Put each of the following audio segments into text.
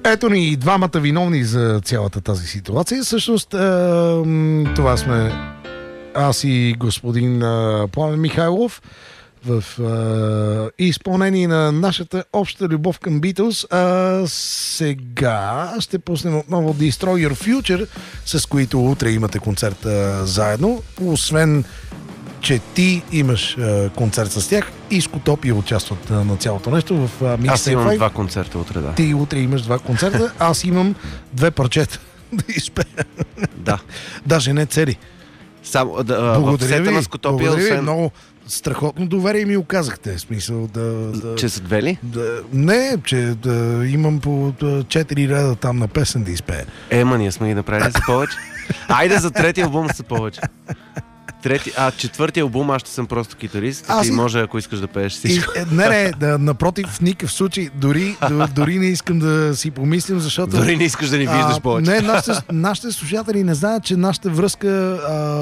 Ето ни и двамата виновни за цялата тази ситуация. Всъщност това сме аз и господин Пламен Михайлов в изпълнение на нашата обща любов към Beatles. Сега ще пуснем отново Destroy Your Future, с които утре имате концерт заедно. Освен че ти имаш концерт с тях и Скутопия участват на цялото нещо в Mixtape. Аз имам два концерта утре, да. Ти утре имаш два концерта, аз имам две парчета да изпея. Да. Даже не цели. Само в сета на Скутопия, освен... много страхотно доверие ми оказахте. В смисъл Че са две ли? Не, че имам по 4 реда там на песен да изпея. Ние сме ги направили за повече. Айде за третия албум са повече. Четвъртия албум аз ще съм просто китарист. Ти може, ако искаш да пееш всичко. Напротив, в никакъв случай. Дори не искам да си помислим, защото... Дори не искаш да ни виждаш повече. Не, нашите слушатели не знаят, че нашата връзка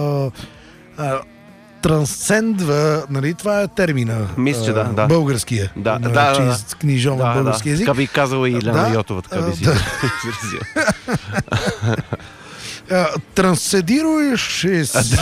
трансцендва, нали, това е термина. Мисля, че да. Българския. Да. Книжовен български език. Така би казала и Лена Йотова, така би си изразил. Трансцедируеш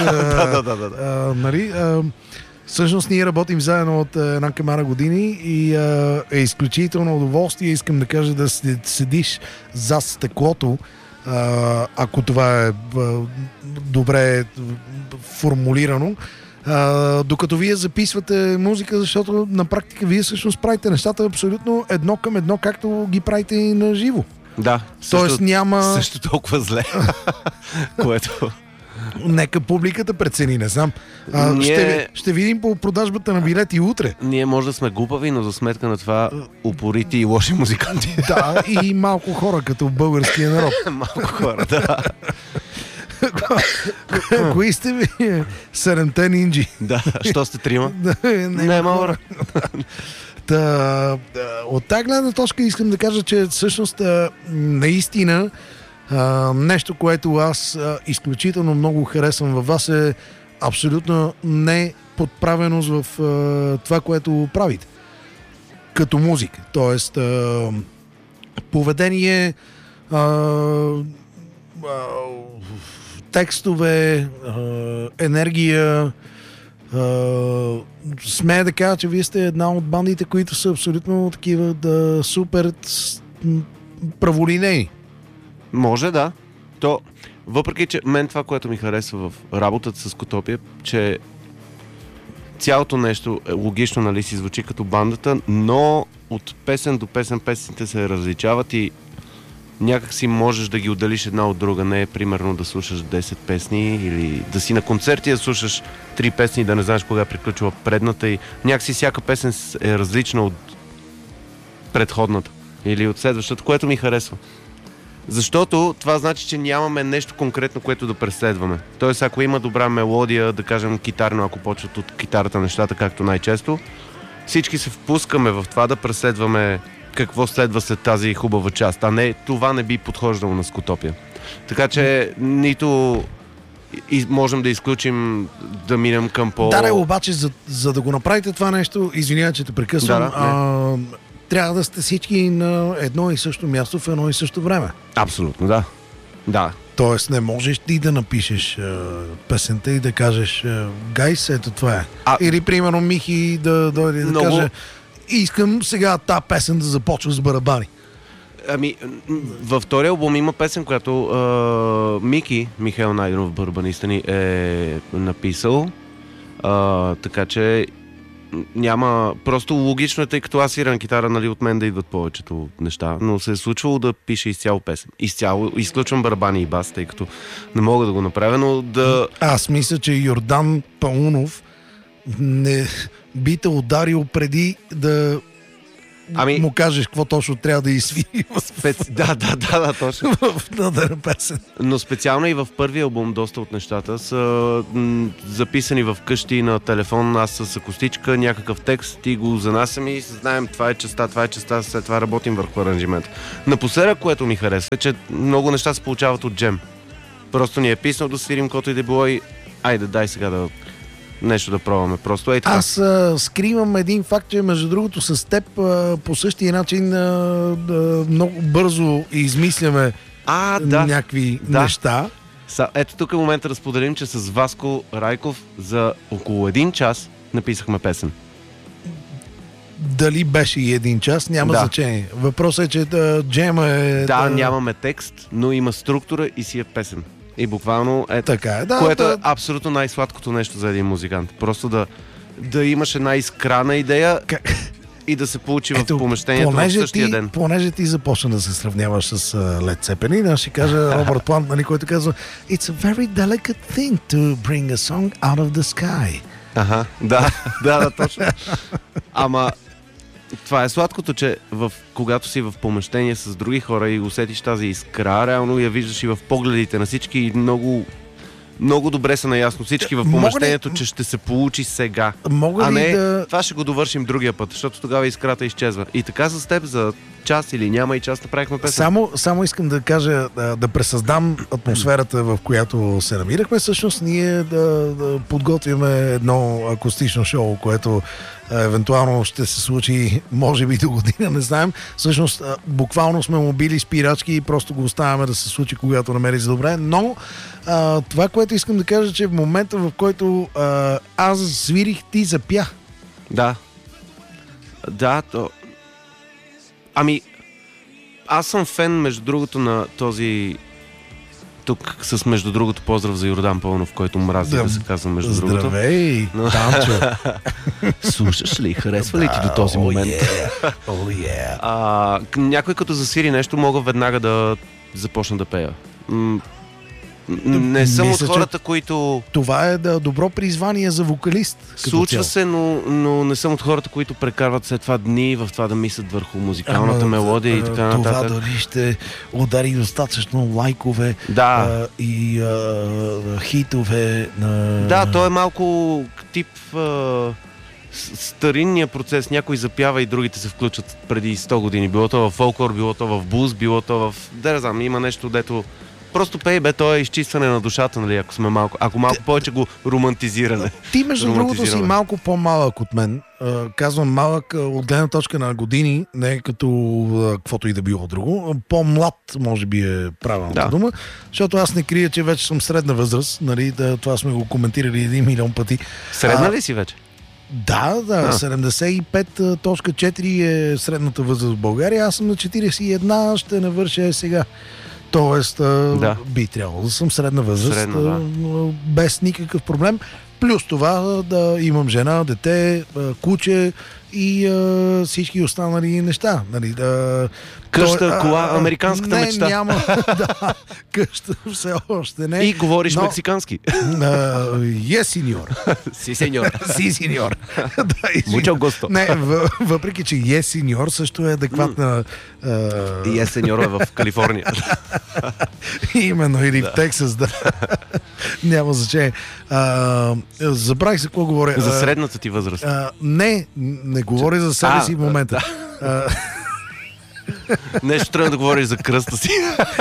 нали, всъщност ние работим заедно от една камара години и е изключително удоволствие. Искам да кажа да седиш зад стъклото, ако това е добре формулирано, докато вие записвате музика, защото на практика вие всъщност правите нещата абсолютно едно към едно, както ги правите и на живо. Да, тоест няма... също толкова зле. Което... Нека публиката прецени, не знам. Ще видим по продажбата на билети утре. Ние може да сме глупави, но за сметка на това упорити и лоши музиканти. Да, и малко хора, като българския народ. Малко хора, да. Кои сте ви? 7-те нинджи. Да, що сте трима? Не, хора. От тази гледна точка искам да кажа, че всъщност наистина нещо, което аз изключително много харесвам във вас, е абсолютно неподправеност в това, което правите като музика. Тоест поведение, текстове, енергия. Смея да кажа, че вие сте една от бандите, които са абсолютно такива супер праволинейни. Може, да. Въпреки, че мен това, което ми харесва в работата с Скутопия, че цялото нещо логично, нали, си звучи като бандата, но от песен до песен песните се различават и някак си можеш да ги отделиш една от друга. Не е примерно да слушаш 10 песни или да си на концерти да слушаш 3 песни и да не знаеш кога приключва предната и някак си всяка песен е различна от предходната или от следващата, което ми харесва. Защото това значи, че нямаме нещо конкретно, което да преследваме. Тоест, ако има добра мелодия, да кажем китарно, ако почват от китарата нещата, както най-често, всички се впускаме в това да преследваме какво следва след тази хубава част, а не това не би подхождало на Скутопия. Така че нито можем да изключим да минем към Да, обаче, за да го направите това нещо, извинявай, че те прекъсвам, трябва да сте всички на едно и също място в едно и също време. Абсолютно, да. Тоест не можеш ти да напишеш песента и да кажеш гайс, ето това е. Или примерно Михи да дойде да каже искам сега тази песен да започва с барабани. Във втория албум има песен, която Мики, Михаил Найденов, барабаниста ни, е написал. Така че няма... Просто логично е, тъй като аз свирам китара, нали, от мен да идват повечето неща, но се е случвало да пише изцяло песен. Изцяло изключвам барабани и бас, тъй като не мога да го направя, но да... Аз мисля, че Йордан Паунов не би те ударил преди да му кажеш какво точно трябва да изсвири. Да, точно. В надъра песен. Но специално и в първия албум доста от нещата са записани в къщи на телефон, аз с акустичка, някакъв текст и го занасям и знаем това е частта, след това работим върху аранжимент. Напоследък, което ми харесва, е, че много неща се получават от джем. Просто ни е писнал да свирим каквото и да било и айде, дай сега нещо да пробваме. Просто така. Аз скривам един факт, че между другото с теб по същия начин много бързо измисляме някакви неща. Ето тук е момента да споделим, че с Васко Райков за около 1 час написахме песен. Дали беше и 1 час, няма значение. Въпросът е, че джема е... Да, нямаме текст, но има структура и си е песен. И буквално така, което е абсолютно най-сладкото нещо за един музикант. Просто да имаш една изкрана идея и да се получи в помещението в същия ден. Понеже ти започна да се сравняваш с Led Zeppelin, аз ще кажа Робърт Плант, който казва It's a very delicate thing to bring a song out of the sky. Да, точно. Ама това е сладкото, че когато си в помещение с други хора и усетиш тази искра, реално я виждаш и в погледите на всички и много, много добре са наясно всички в помещението, че ще се получи сега. Това ще го довършим другия път, защото тогава искрата изчезва. И така с теб за час или няма и час направихме песен. Само искам да кажа, да пресъздам атмосферата, в която се намирахме. Всъщност ние да подготвяме едно акустично шоу, което евентуално ще се случи, може би до година, не знаем. Всъщност, буквално сме му били спирачки и просто го оставяме да се случи, когато намери за добре. Но това, което искам да кажа, че в момента, в който аз свирих, ти запя. Да, Ами, аз съм фен, между другото, на този... Тук с между другото поздрав за Йордан Пълнов, който мрази да се казва между другото. Здравей, Данчо! Слушаш ли? Харесва ли ти до този момент? Някой като засвири нещо, мога веднага да започна да пея. Не съм от хората, които... Това е добро призвание за вокалист. Случва се, но не съм от хората, които прекарват след това дни в това да мислят върху музикалната мелодия и така нататък. Това дори ще удари достатъчно лайкове и хитове. Да, то е малко тип старинния процес. Някой запява и другите се включат преди 100 години. Било то в фолклор, било то в блуз, било то в... Да, не знам, има нещо, дето... Просто пей, то е изчистване на душата, нали, ако малко повече го романтизираме. Ти, между другото, си малко по-малък от мен. Казвам малък от гледна точка на години, не като каквото и да било друго. По-млад, може би е правилната дума, защото аз не крия, че вече съм средна възраст. Нали, това сме го коментирали 1 милион пъти. Средна ли си вече? Да, 75.4 е средната възраст в България. Аз съм на 41, ще навърша сега. Тоест, би трябвало да съм средна възраст, без никакъв проблем. Плюс това да имам жена, дете, куче и всички останали неща. Нали, къща, кола, американската мечта. Не, няма. Къща все още не. И говориш мексикански. Сеньор. Си, сеньор. Си, сеньор. Mucho gusto. Не, въпреки, че сеньор също е адекватна... И сеньор е в Калифорния. Именно, или в Тексас, да. Няма значение. Забравих за какво говоря. За средната ти възраст. Не говоря за себе си в момента. Нещо трябва да говориш за кръста си.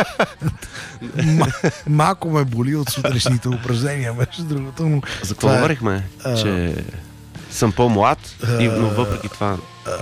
Малко ме боли от сутрешните упражнения, между другото. Но за какво говорихме? Че съм по-млад, но въпреки това...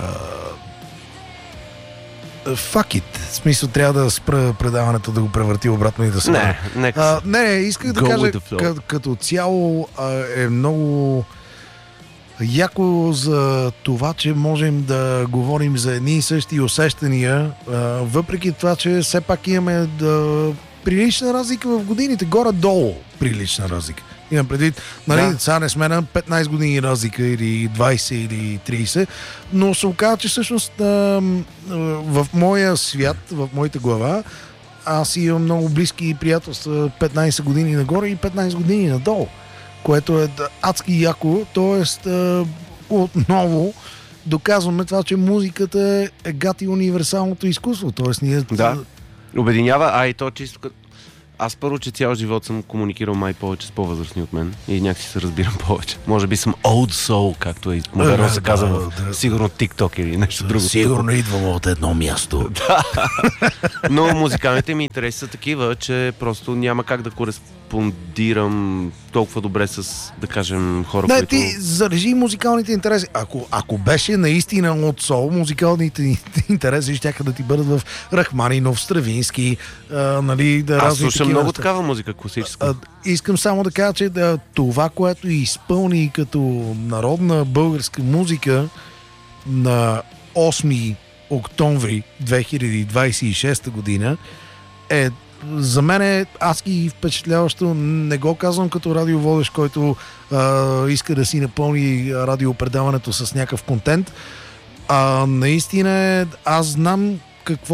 Fuck it. В смисъл, трябва да спра предаването, да го превърти обратно и да се... Не, исках да кажа, като цяло е много... яко за това, че можем да говорим за едни и същи усещания, въпреки това, че все пак имаме прилична разлика в годините, горе-долу прилична разлика. Имам предвид, нали, сега не сме на 15 години разлика или 20 или 30, но се оказа, че всъщност в моя свят, в моята глава, аз имам много близки приятелства 15 години нагоре и 15 години надолу, което е адски яко, т.е. отново доказваме това, че музиката е гати универсалното изкуство, т.е. ние... Да, обединява, и то чисто като... Аз първо, че цял живот съм комуникирал май повече с по-възрастни от мен и някакси се разбирам повече. Може би съм old soul, както е модерно се казва сигурно TikTok или нещо друго. Сигурно идвам от едно място. Но музикалните ми интереси са такива, че просто няма как да кореспондирам толкова добре с, да кажем, хора, Не, които... ти зарежи музикалните интереси. Ако беше наистина от сол, музикалните интереси щяха да ти бъдат в Рахманинов, Стравински, нали, да Аз разни слушам такива много неща. такава музика, класическа. Искам само да кажа, че това, което изпълни като народна българска музика на 8 октомври 2026 година е за мен адски впечатляващо. Не го казвам като радиоводещ, който иска да си напълни радиопредаването с някакъв контент. Наистина аз знам какво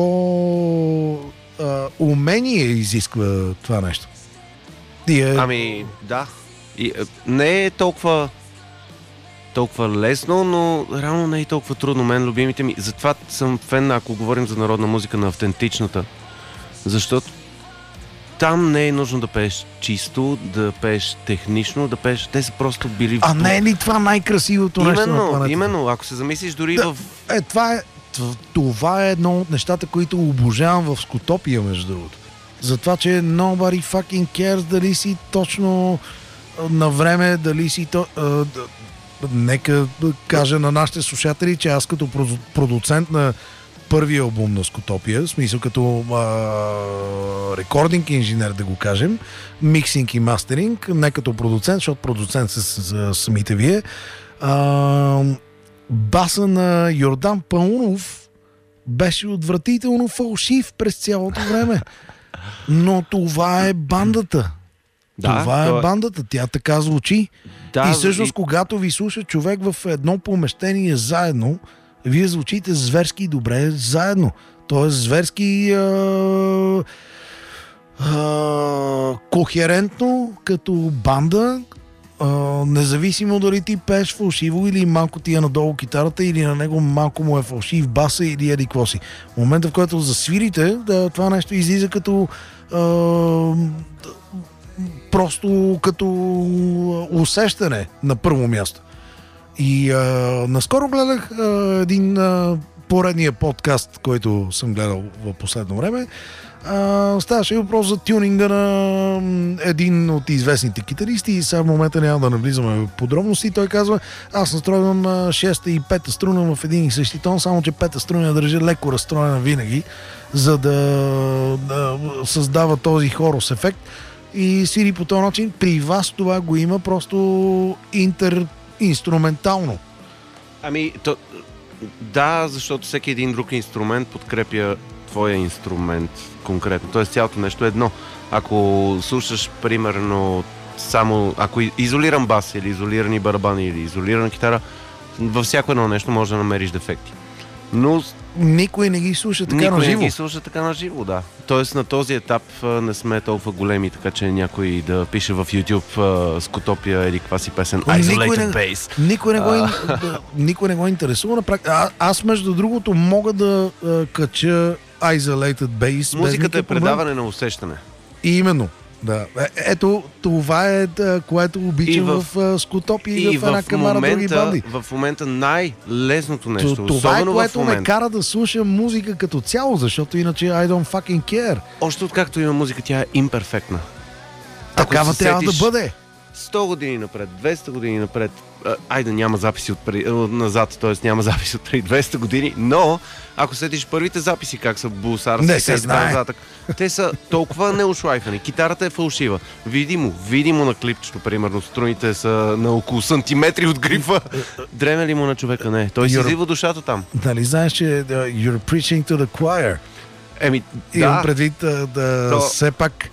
умение изисква това нещо. Ами, да. И, не е толкова лесно, но реално не е толкова трудно. Мен любимите ми. Затова съм фен, ако говорим за народна музика, на автентичната. Защото там не е нужно да пееш чисто, да пееш технично, да пееш... Те са просто били... не е ли това най-красивото нещо на планетата? Именно. Ако се замислиш дори в... Това е едно от нещата, които обожавам в Скутопия, между другото. Затова, че nobody fucking cares дали си точно на време, дали си... Нека кажа на нашите слушатели, че аз като продуцент на първия албум на Скутопия, в смисъл като рекординг инженер, да го кажем, миксинг и мастеринг, не като продуцент, защото продуцент са самите вие. Баса на Йордан Паунов беше отвратително фалшив през цялото време. Но това е бандата. Това е бандата. Тя така звучи. И всъщност, когато ви слуша човек в едно помещение заедно, вие звучите зверски добре заедно. Тоест зверски кохерентно като банда, независимо дали ти пееш фалшиво или малко ти е надолу китарата, или на него малко му е фалшив баса или еди какво си. В момента, в който засвирите, това нещо излиза като просто като усещане на първо място. И наскоро гледах един поредния подкаст, който съм гледал в последно време. Ставаше въпрос за тюнинга на един от известните китаристи и сега в момента няма да навлизаме в подробности. Той казва, аз настройвам 6-та и 5-та струна в един и същи тон, само че 5-та струна държа леко разстроена винаги, за да създава този хорус ефект и свири по този начин. При вас това го има просто инструментално. Да, защото всеки един друг инструмент подкрепя твоя инструмент конкретно. Тоест цялото нещо е едно. Ако слушаш, примерно, само ако изолиран бас или изолирани барабани или изолирана китара, във всяко едно нещо можеш да намериш дефекти. Но никой не ги слуша така на живо. Никой не ги слуша така на живо, да. Тоест на този етап не сме толкова големи, така че някой да пише в YouTube Скутопия или каква си песен Isolated Bass. Никой не го интересува. Аз между другото мога да кача Isolated Bass. Музиката е предаване на усещане. И именно. Да. Ето, това е което обичам в Скутопия и в една камара други банди. В момента най-лесното нещо. Това е което ме кара да слушам музика като цяло, защото иначе I don't fucking care. Още откакто има музика, тя е имперфектна. Такава трябва да бъде. 100 години напред, 200 години напред, айде няма записи назад, т.е. няма записи от преди 200 години, но ако седиш първите записи как са Булсарски, не се знае. Те са толкова неушлайфани. Китарата е фалшива. Видимо на клипчето, примерно, струните са на около сантиметри от грифа. Дреме ли му на човека? Не. Той си излива душата там. Дали знаеш, че you're preaching to the choir? Имам предвид все пак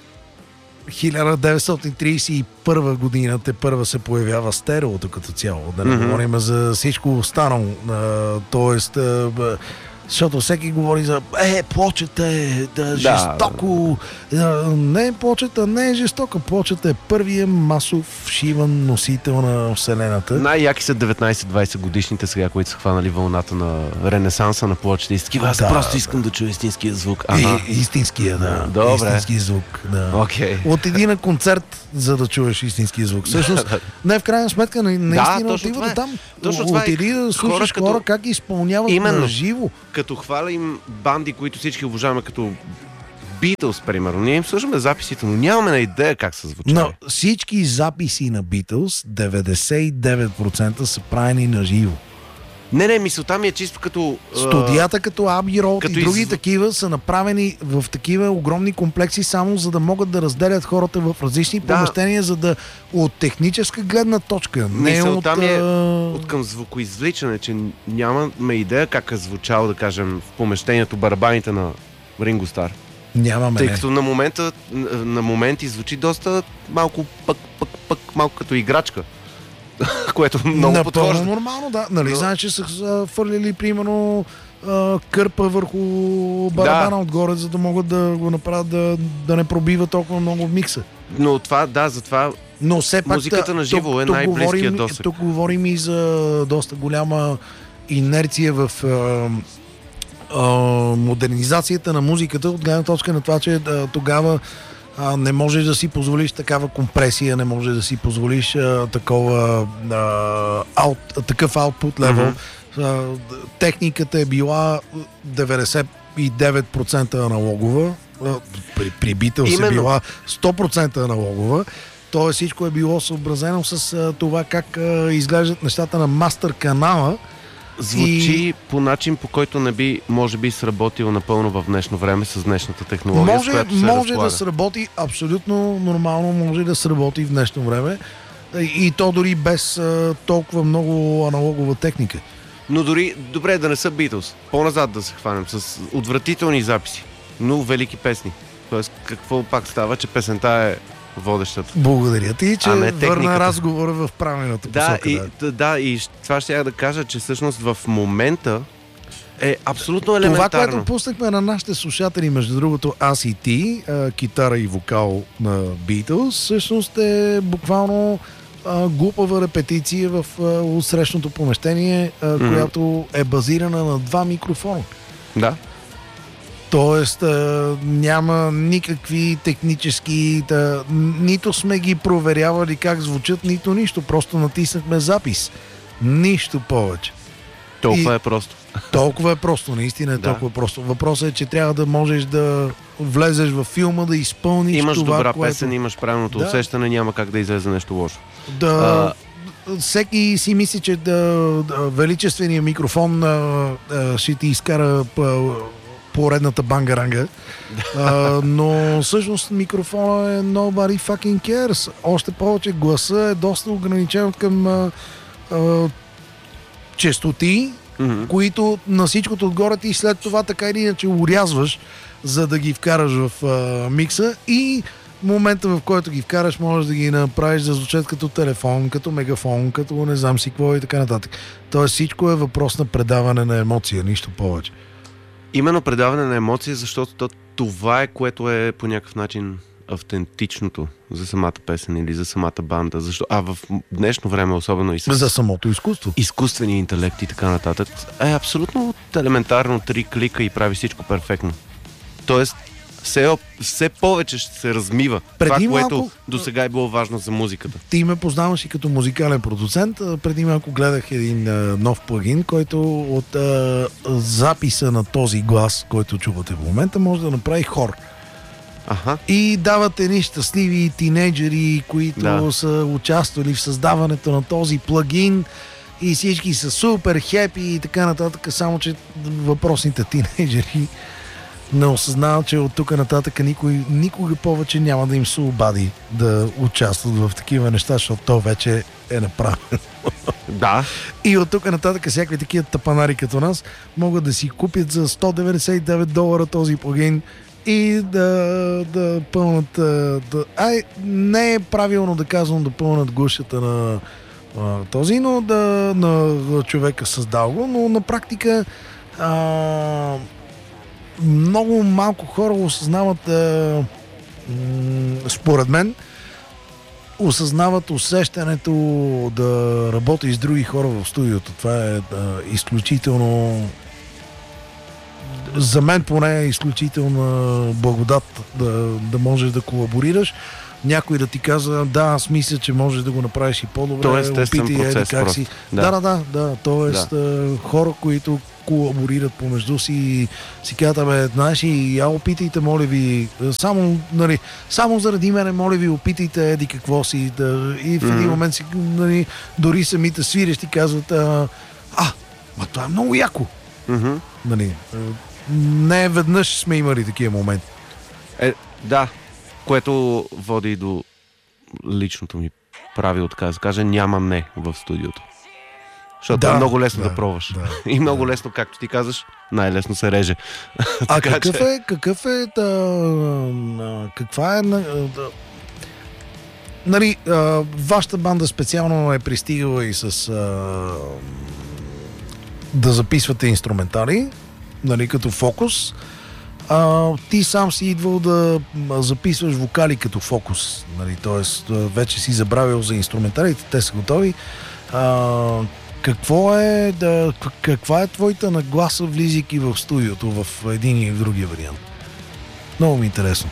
1931 година те първа се появява стереото като цяло. Да не говорим за всичко останало. Тоест, защото всеки говори за плочата е жестоко. Не, плочата не е жестока. Плочата е първия масов шиван носител на Вселената. Най-яки са 19-20 годишните сега, които са хванали вълната на ренесанса на плочите. И такива, аз просто искам да чуя истинския звук. Истинския, да. Добре. Истински звук, да. Okay. Отиди на концерт, за да чуеш истинския звук. Всъщност, не в крайна сметка, наистина отива там. Отиди да слушаш хора как изпълняват на живо. Като хвалим банди, които всички уважаваме като Beatles, примерно. Ние им слушаме записите, но нямаме идея как са звучали. Но всички записи на Beatles, 99% са правени на живо. Не, мисълта ми е чисто като... Студията като Abbey Road и други из... такива са направени в такива огромни комплекси, само за да могат да разделят хората в различни помещения, за да от техническа гледна точка. Мисълта ми е от към звукоизвличане, че нямаме идея как е звучало, да кажем, в помещението барабаните на Ринго Стар. Нямаме. Тъй като на моменти звучи доста малко малко като играчка. Което много подхожда. Напълно нормално, да. Нали, знаеш, че са фърлили, примерно, кърпа върху барабана отгоре, за да могат да го направят да не пробива толкова много в микса. Но това, затова но все пак, музиката на живо е най-близкият досег. Тук говорим и за доста голяма инерция в модернизацията на музиката, от гледна точка на това, че тогава не можеш да си позволиш такава компресия, не можеш да си позволиш такъв output level. Техниката е била 99% аналогова, при Beatles е била 100% аналогова. Тоест всичко е било съобразено с това как изглеждат нещата на мастер канала. Звучи по начин, по който не би, може би, сработил напълно в днешно време с днешната технология, с която се може да сработи абсолютно нормално, може да сработи в днешно време и то дори без толкова много аналогова техника. Но дори, добре да не са Beatles, по-назад да се хванем с отвратителни записи, но велики песни. Тоест, какво пак става, че песента е водещата. Благодаря ти, че върна разговора в правилната посока. И това ще я да кажа, че всъщност в момента е абсолютно елементарно. Това, което пуснахме на нашите слушатели, между другото, аз и ти, китара и вокал на Beatles, всъщност е буквално глупава репетиция в отсрещното помещение, която е базирана на 2 микрофона. Да. Тоест няма никакви технически... нито сме ги проверявали как звучат, нито нищо. Просто натиснахме запис. Нищо повече. Толкова е просто. Толкова е просто, наистина е толкова просто. Въпросът е, че трябва да можеш да влезеш във филма, да изпълниш имаш това, добра песен, имаш правилното усещане, няма как да излезе нещо лошо. Всеки си мисли, че величественият микрофон ще ти изкара поредната бангаранга, но всъщност микрофона е nobody fucking cares. Още повече гласа е доста ограничен към честоти, които на всичкото отгоре ти след това така или иначе урязваш, за да ги вкараш в микса и момента, в който ги вкараш, можеш да ги направиш да звучат като телефон, като мегафон, като не знам си какво и така нататък. Тоест всичко е въпрос на предаване на емоция, нищо повече. Именно предаване на емоции, защото това е, което е по някакъв начин автентичното за самата песен или за самата банда. В днешно време, особено и за самото изкуство. Изкуствения интелект и така нататък, е абсолютно елементарно 3 клика и прави всичко перфектно. Тоест, все повече ще се размива това, което до сега е било важно за музиката. Ти ме познаваш и като музикален продуцент. Преди малко гледах един нов плагин, който от записа на този глас, който чувате в момента, може да направи хор. И дават едни щастливи тинейджери, които са участвали в създаването на този плагин и всички са супер хепи и така нататък, само че въпросните тинейджери не осъзнават, че от тук нататък никога повече няма да им се обади да участват в такива неща, защото то вече е направено. Да. И от тук нататък всякакви такива тапанари като нас могат да си купят за $199 този плагин и да пълнат... не е правилно да казвам да пълнат гушата на този, но на човека създал го, но на практика много малко хора осъзнават, според мен, осъзнават усещането да работи с други хора в студиото. Това е изключително за мен поне е изключителна благодат да можеш да колаборираш. Някой да ти казва, да, аз мисля, че можеш да го направиш и по-добре. То е естествен процес как просто. си. Да. Тоест, хора, които колаборират помежду си и си казват, знаеш, и я опитайте, моля ви, само заради мене, моля ви, опитайте еди какво си. И в един момент си, дори самите свирещи казват, ма това е много яко. Не веднъж сме имали такива моменти. Да, което води до личното ми правило, така да се каже, няма не в студиото. Защото е много лесно да пробваш. И много лесно, както ти казваш, най-лесно се реже. А каква е вашата банда специално е пристигала и с да записвате инструментали, като фокус. Ти сам си идвал да записваш вокали като фокус, т.е. вече си забравил за инструменталите, те са готови. Каква е твоята нагласа, влизайки в студиото в един и в другия вариант? Много ми е интересно.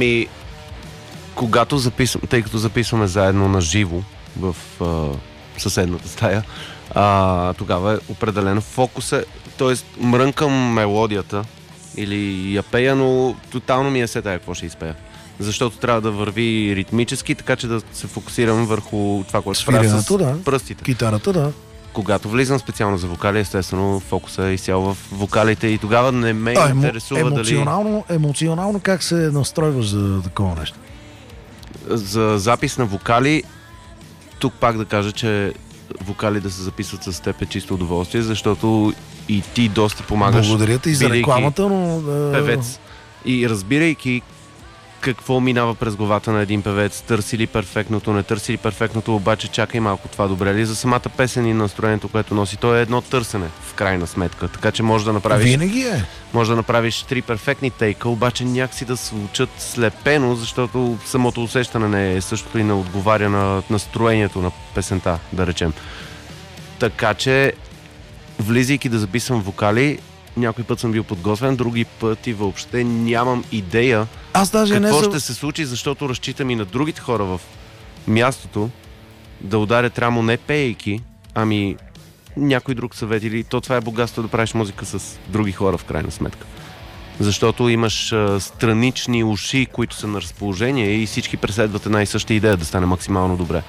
Когато записвам, тъй като записваме заедно на живо в съседната стая, тогава е определено фокуса, т.е. мрънкам мелодията или я пея, но тотално ми е сета какво ще изпея. Защото трябва да върви ритмически, така че да се фокусирам върху това, което правя с пръстите. Китарата, да. Когато влизам специално за вокали, естествено фокуса е изцяло в вокалите и тогава не ме интересува дали... Емоционално как се настройваш за такова нещо? За запис на вокали, тук пак да кажа, че вокали да се записват с теб е чисто удоволствие, защото и ти доста помагаш. Благодаря ти за рекламата, но... Певец. И разбирайки какво минава през главата на един певец, търси ли перфектното, не търси ли перфектното, обаче чакай малко, това добре ли за самата песен и настроението, което носи. То е едно търсене, в крайна сметка. Така че може да направиш... Винаги е. Може да направиш 3 перфектни тейка, обаче някакси да звучат слепено, защото самото усещане не е същото и не отговаря на настроението на песента, да речем. Така че, влизайки да записвам вокали, някой път съм бил подготвен, други пъти въобще нямам идея какво ще се случи, защото разчитам и на другите хора в мястото да ударят рамо не пеейки, ами някой друг съвет или то това е богатство да правиш музика с други хора в крайна сметка. Защото имаш странични уши, които са на разположение и всички преследват една и съща идея да стане максимално добре.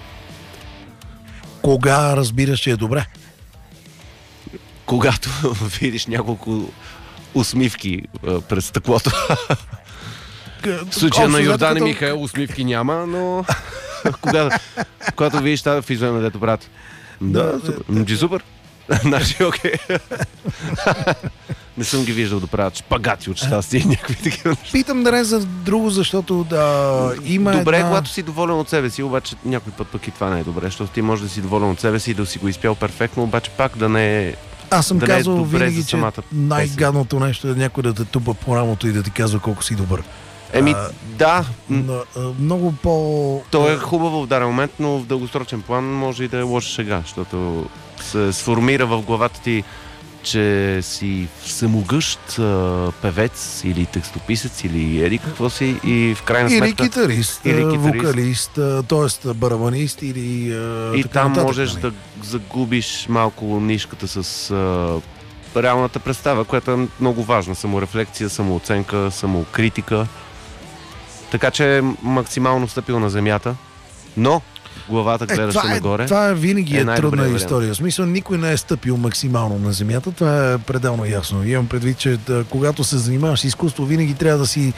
Кога разбираш, че е добре? Когато видиш няколко усмивки през стъклото. В случая на Йордан и Михаил усмивки няма, но когато видиш тази физуема, дето брат. Супер. Значи, окей. Не съм ги виждал да правят шпагати от щастие и някакви такива. Питам да не за друго, защото има добре, когато си доволен от себе си, обаче някой път пък и това не е добре, защото ти можеш да си доволен от себе си и да си го изпял перфектно, обаче пак да не е. Аз съм казвал винаги, че най-гадното нещо е някой да те тупа по рамото и да ти казва колко си добър. Да. Много по... То е хубаво в даден момент, но в дългосрочен план може и да е лоша шега, защото се сформира в главата ти, че си самогъщ певец или текстописец или еди какво си и в крайна сметка... Или китарист, вокалист, т.е. барабанист или... И там можеш да загубиш малко нишката с реалната представа, която е много важна. Саморефлексия, самооценка, самокритика. Така че е максимално стъпил на земята, но главата гледаше нагоре. Това винаги е трудна история. В смисъл, никой не е стъпил максимално на земята. Това е пределно ясно. Имам предвид, че когато се занимаваш с изкуство, винаги трябва да си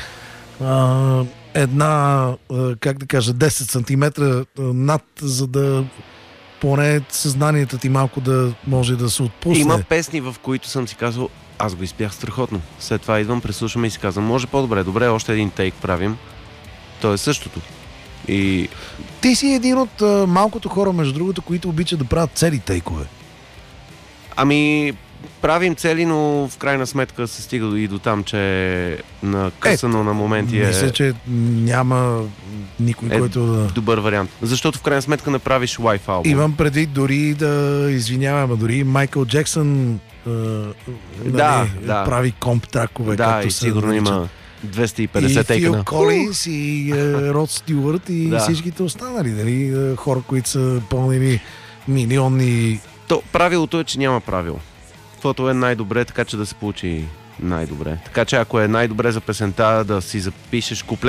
една, как да кажа, 10 см над, за да поне съзнанието ти малко да може да се отпусне. Има песни, в които съм си казал, аз го изпях страхотно. След това идвам, преслушвам и си казвам, може по-добре, добре, още един тейк правим. То е същото. И... Ти си един от малкото хора, между другото, които обичат да правят цели тейкове. правим цели, но в крайна сметка се стига и до там, че накъсано на моменти Мисля, че няма никой, който да... добър вариант. Защото в крайна сметка направиш лайф албум. Имам преди дори да извинявам, дори Майкъл Джексън прави комп тракове. Да, и сигурно има 250 тейкана. И Фил Колинс, и Род Стюарт, и всичките останали. Дали, хора, които са пълнили милионни... Правилото е, че няма правило. Каквото е най-добре, така че да се получи най-добре. Така че ако е най-добре за песента, да си запишеш куплет